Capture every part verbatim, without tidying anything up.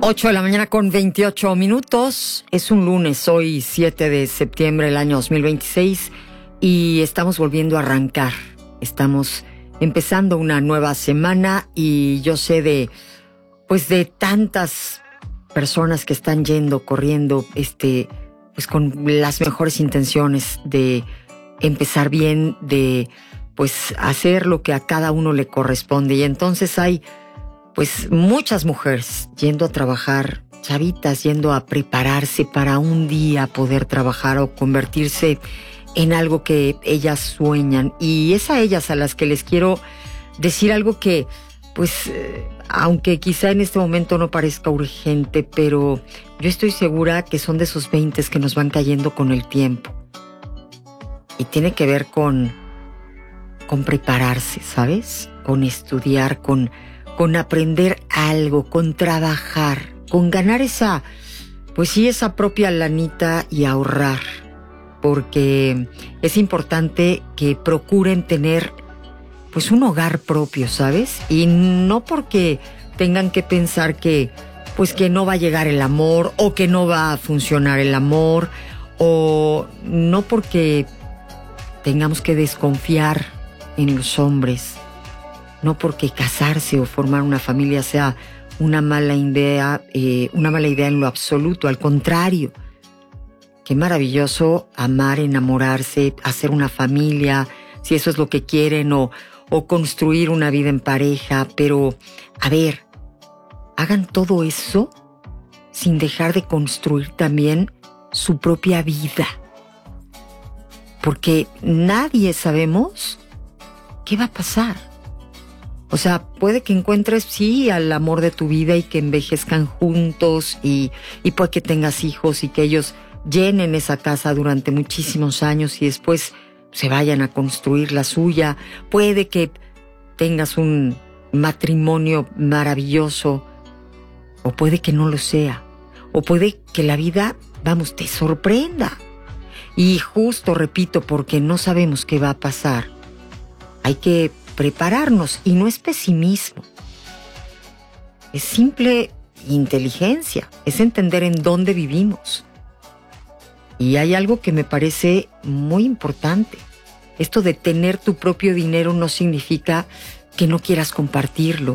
ocho de la mañana con veintiocho minutos. Es un lunes, hoy siete de septiembre del año dos mil veintiséis y estamos volviendo a arrancar. Estamos empezando una nueva semana y yo sé de, pues de tantas personas que están yendo, corriendo, este, pues con las mejores intenciones de empezar bien, de pues hacer lo que a cada uno le corresponde. Y entonces hay pues muchas mujeres yendo a trabajar, chavitas yendo a prepararse para un día poder trabajar o convertirse en algo que ellas sueñan. Y es a ellas a las que les quiero decir algo que, pues, eh, aunque quizá en este momento no parezca urgente, pero yo estoy segura que son de esos veintes que nos van cayendo con el tiempo. Y tiene que ver con, con prepararse, ¿sabes? Con estudiar, con... con aprender algo, con trabajar, con ganar esa, pues sí, esa propia lanita y ahorrar, porque es importante que procuren tener pues un hogar propio, ¿sabes? Y no porque tengan que pensar que pues que no va a llegar el amor o que no va a funcionar el amor, o no porque tengamos que desconfiar en los hombres. No porque casarse o formar una familia sea una mala idea, eh, una mala idea en lo absoluto. Al contrario, qué maravilloso amar, enamorarse, hacer una familia, si eso es lo que quieren, o, o construir una vida en pareja. Pero, a ver, hagan todo eso sin dejar de construir también su propia vida. Porque nadie sabemos qué va a pasar. O sea, puede que encuentres, sí, al amor de tu vida y que envejezcan juntos y, y puede que tengas hijos y que ellos llenen esa casa durante muchísimos años y después se vayan a construir la suya. Puede que tengas un matrimonio maravilloso o puede que no lo sea. O puede que la vida, vamos, te sorprenda. Y justo, repito, porque no sabemos qué va a pasar, hay que prepararnos, y no es pesimismo, es simple inteligencia, es entender en dónde vivimos. Y hay algo que me parece muy importante. Esto de tener tu propio dinero no significa que no quieras compartirlo,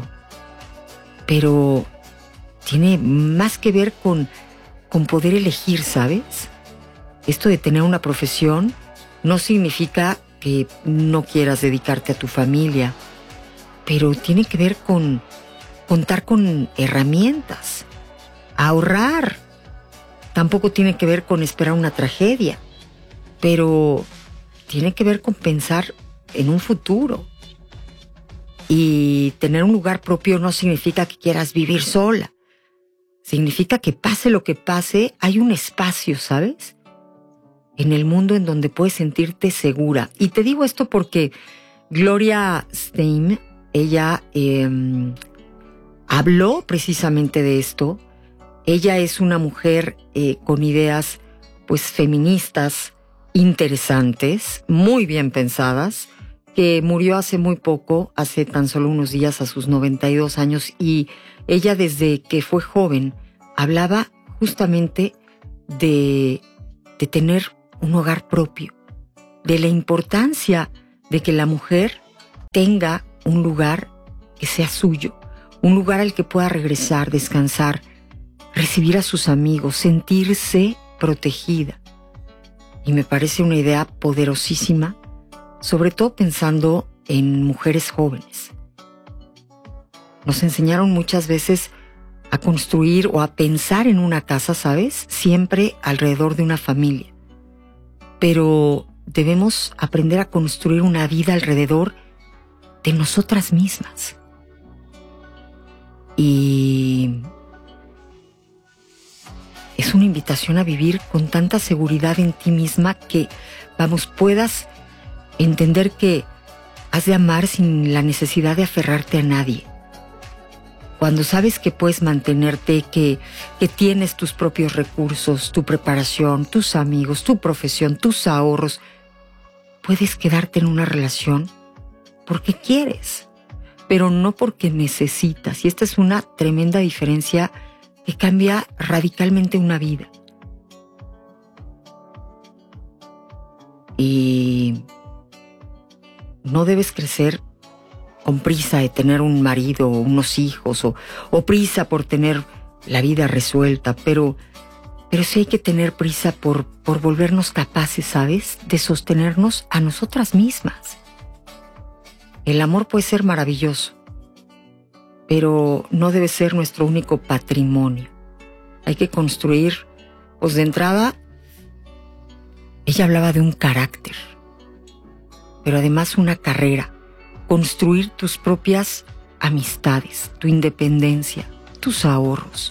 pero tiene más que ver con, con poder elegir, ¿sabes? Esto de tener una profesión no significa que no quieras dedicarte a tu familia, pero tiene que ver con contar con herramientas, ahorrar. Tampoco tiene que ver con esperar una tragedia, pero tiene que ver con pensar en un futuro. Y tener un lugar propio no significa que quieras vivir sola. Significa que pase lo que pase, hay un espacio, ¿sabes?, en el mundo en donde puedes sentirte segura. Y te digo esto porque Gloria Steinem, ella eh, habló precisamente de esto. Ella es una mujer eh, con ideas pues feministas, interesantes, muy bien pensadas, que murió hace muy poco, hace tan solo unos días, a sus noventa y dos años, y ella desde que fue joven hablaba justamente de, de tener un hogar propio, de la importancia de que la mujer tenga un lugar que sea suyo, un lugar al que pueda regresar, descansar, recibir a sus amigos, sentirse protegida. Y me parece una idea poderosísima, sobre todo pensando en mujeres jóvenes. Nos enseñaron muchas veces a construir o a pensar en una casa, ¿sabes?, siempre alrededor de una familia. Pero debemos aprender a construir una vida alrededor de nosotras mismas. Y es una invitación a vivir con tanta seguridad en ti misma que, vamos, puedas entender que has de amar sin la necesidad de aferrarte a nadie. Cuando sabes que puedes mantenerte, que, que tienes tus propios recursos, tu preparación, tus amigos, tu profesión, tus ahorros, puedes quedarte en una relación porque quieres, pero no porque necesitas. Y esta es una tremenda diferencia que cambia radicalmente una vida. Y no debes crecer con prisa de tener un marido o unos hijos o, o prisa por tener la vida resuelta, pero, pero sí hay que tener prisa por, por volvernos capaces, ¿sabes?, de sostenernos a nosotras mismas. El amor puede ser maravilloso, pero no debe ser nuestro único patrimonio. Hay que construir, pues de entrada, ella hablaba de un carácter, pero además una carrera, construir tus propias amistades, tu independencia, tus ahorros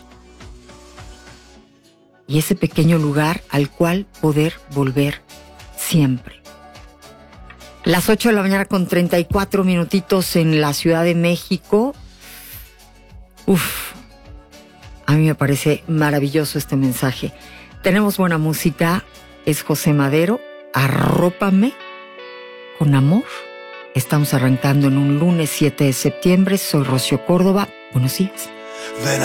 y ese pequeño lugar al cual poder volver siempre. Las ocho de la mañana con treinta y cuatro minutitos en la Ciudad de México. Uf, a mí me parece maravilloso este mensaje. Tenemos buena música, es José Madero, Arrópame con amor. Estamos arrancando en un lunes siete de septiembre, soy Rocío Córdoba, buenos días. Ven